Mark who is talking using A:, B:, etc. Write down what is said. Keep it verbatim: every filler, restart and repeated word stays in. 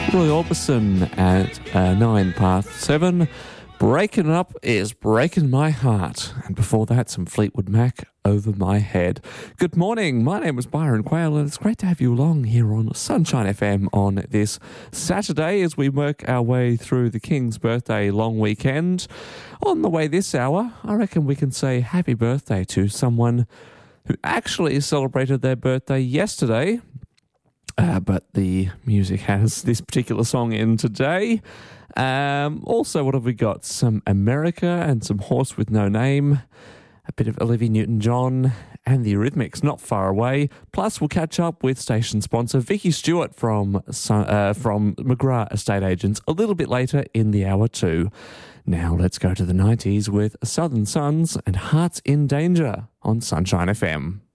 A: Roy Orbison at uh, nine past seven. Breaking Up is Breaking My Heart. And before that, some Fleetwood Mac, Over My Head. Good morning. My name is Byron Quayle, and it's great to have you along here on Sunshine F M on this Saturday as we work our way through the King's birthday long weekend. On the way this hour, I reckon we can say happy birthday to someone who actually celebrated their birthday yesterday. Uh, but the music has this particular song in today. Um, also, what have we got? Some America and some Horse with No Name, a bit of Olivia Newton-John and the Eurythmics not far away. Plus, we'll catch up with station sponsor Vicky Stewart from, uh, from McGrath Estate Agents a little bit later in the hour too. Now let's go to the nineties with Southern Sons and Hearts in Danger on Sunshine F M.